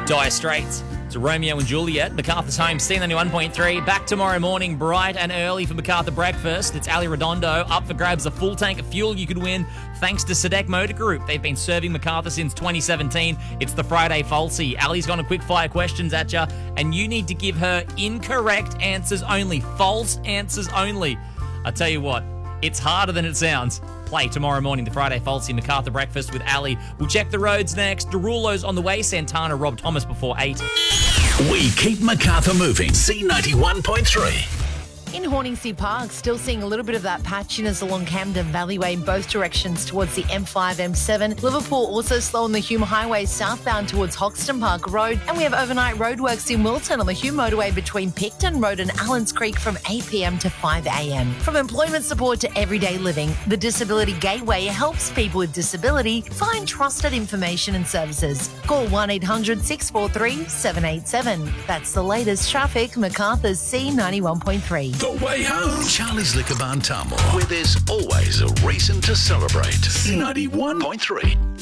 Dire Straits. It's Romeo and Juliet. MacArthur's home, C91.3. Back tomorrow morning, bright and early for MacArthur breakfast. It's Ali Redondo up for grabs a full tank of fuel you could win thanks to Sadek Motor Group. They've been serving MacArthur since 2017. It's the Friday Falsey. Ali's got a quick fire questions at you, and you need to give her incorrect answers only. False answers only. I tell you what, it's harder than it sounds. Play tomorrow morning, the Friday Falsey, MacArthur breakfast with Ali. We'll check the roads next. Derulo's on the way. Santana, Rob Thomas before 8. We keep MacArthur moving. C91.3. In Horningsea Park, still seeing a little bit of that patchiness along Camden Valleyway in both directions towards the M5, M7. Liverpool also slow on the Hume Highway southbound towards Hoxton Park Road. And we have overnight roadworks in Wilton on the Hume Motorway between Picton Road and Allens Creek from 8 p.m. to 5 a.m. From employment support to everyday living, the Disability Gateway helps people with disability find trusted information and services. Call 1-800-643-787. That's the latest traffic, MacArthur's C91.3. The way home. Charlie's Liquor Barn Tamworth, where there's always a reason to celebrate. C91.3.